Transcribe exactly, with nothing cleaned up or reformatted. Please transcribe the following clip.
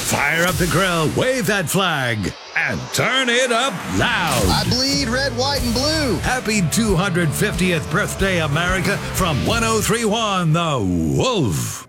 Fire up the grill, wave that flag, and turn it up loud. I bleed red, white, and blue. Happy two hundred fiftieth birthday, America, from one oh three point one The Wolf.